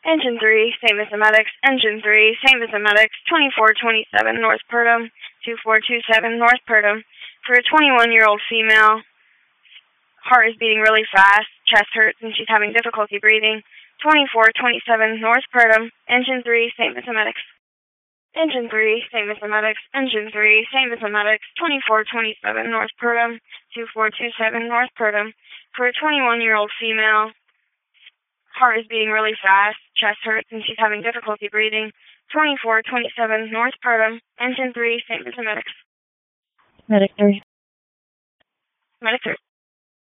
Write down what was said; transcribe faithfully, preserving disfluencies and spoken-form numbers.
Engine three, Saint Vincent Medics. Engine three, Saint Vincent Medics. twenty-four twenty-seven North Purdom. two four two seven North Purdom. For a twenty-one-year-old female, heart is beating really fast, chest hurts, and she's having difficulty breathing. twenty-four twenty-seven North Purdom. Engine three, Saint Vincent Medics. Engine three, Saint Vincent Medics. Engine three, Saint Vincent Medics. twenty-four twenty-seven North Purdom. two four two seven North Purdom. For a twenty-one-year-old female, heart is beating really fast, chest hurts, and she's having difficulty breathing. twenty-four twenty-seven North Purdom. Engine three, Saint Vincent Medics. Medic three. Medic three.